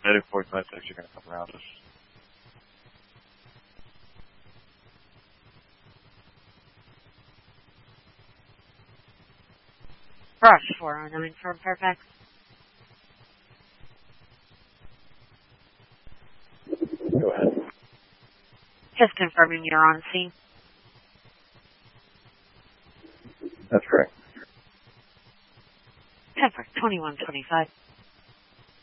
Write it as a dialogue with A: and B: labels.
A: Native 45 6 are going to come around us.
B: Rush 409 from Fairfax.
C: Go ahead.
B: Just confirming you're on scene.
C: That's correct.
B: Pepper 2125.